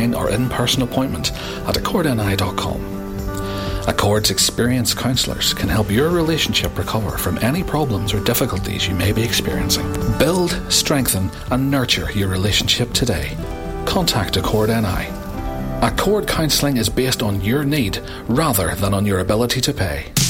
online or in-person appointment at accordni.com. Accord's experienced counsellors can help your relationship recover from any problems or difficulties you may be experiencing. Build, strengthen and nurture your relationship today. Contact Accord NI. Accord counselling is based on your need rather than on your ability to pay.